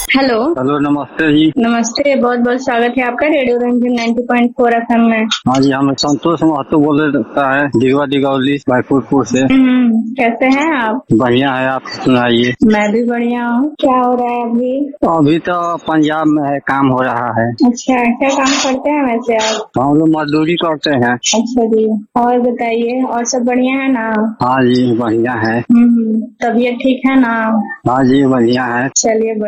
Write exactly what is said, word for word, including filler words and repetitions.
Hello. Hello, नमस्ते जी। नमस्ते, बहुत बहुत स्वागत है आपका radio Ranjan ninety point four FM में। हाँ जी, हम संतोष महतो बोल रहा है दिगवा दिगौली भाईपुरपुर से। हम्म, कैसे हैं आप? बढ़िया है, आप सुनाइए। मैं भी बढ़िया हूँ। क्या हो रहा है अभी? अभी तो पंजाब में है, काम हो रहा है। अच्छा, क्या काम करते हैं वैसे आप? हम लोग मजदूरी करते हैं। अच्छा जी। और बताइए, और सब बढ़िया है ना? हाँ जी, बढ़िया है। हम्म, तबीयत ठीक है ना? हाँ जी, बढ़िया है। चलिए।